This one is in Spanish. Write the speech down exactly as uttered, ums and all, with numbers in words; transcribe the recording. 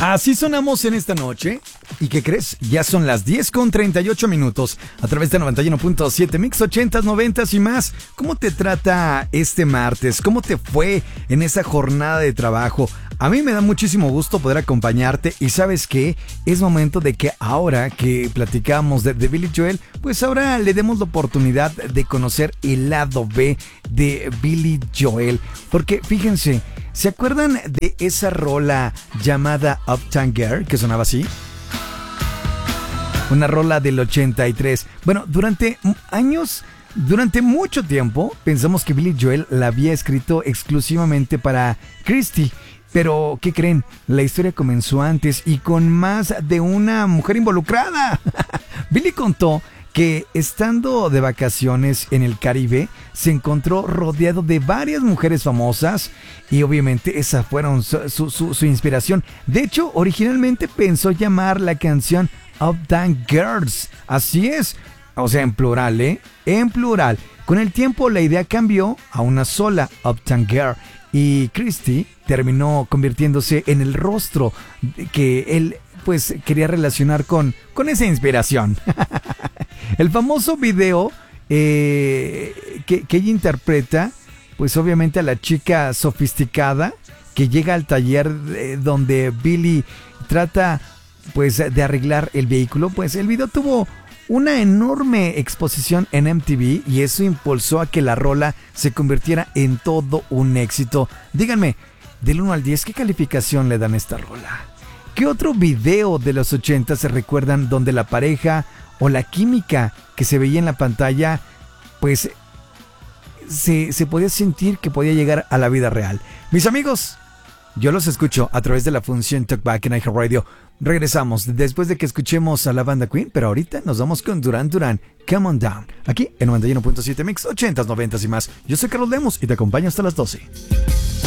Así sonamos en esta noche. ¿Y qué crees? Ya son las diez con treinta y ocho minutos a través de noventa y uno punto siete Mix ochentas, noventas y más. ¿Cómo te trata este martes? ¿Cómo te fue en esa jornada de trabajo? A mí me da muchísimo gusto poder acompañarte y ¿sabes qué? Es momento de que ahora que platicamos de, de Billy Joel, pues ahora le demos la oportunidad de conocer el lado B de Billy Joel. Porque fíjense, ¿se acuerdan de esa rola llamada Uptown Girl que sonaba así? Una rola del ochenta y tres. Bueno, durante años, durante mucho tiempo, pensamos que Billy Joel la había escrito exclusivamente para Christy. Pero, ¿qué creen? La historia comenzó antes y con más de una mujer involucrada. Billy contó que estando de vacaciones en el Caribe, se encontró rodeado de varias mujeres famosas y obviamente esas fueron su, su, su, su inspiración. De hecho, originalmente pensó llamar la canción Uptown Girls. Así es, o sea, en plural, ¿eh? En plural. Con el tiempo la idea cambió a una sola, Uptown Girl, y Christy terminó convirtiéndose en el rostro que él pues quería relacionar con, con esa inspiración. El famoso video eh, que, que ella interpreta, pues obviamente a la chica sofisticada que llega al taller eh, donde Billy trata pues de arreglar el vehículo, pues el video tuvo una enorme exposición en M T V y eso impulsó a que la rola se convirtiera en todo un éxito. Díganme, del uno al diez, ¿qué calificación le dan a esta rola? ¿Qué otro video de los ochenta se recuerdan donde la pareja o la química que se veía en la pantalla, pues se, se podía sentir que podía llegar a la vida real? Mis amigos, yo los escucho a través de la función Talkback en iHeartRadio. Regresamos después de que escuchemos a la banda Queen, pero ahorita nos vamos con Duran Duran, Come On Down, aquí en noventa y uno punto siete Mix ochentas, noventas y más. Yo soy Carlos Lemos y te acompaño hasta las doce.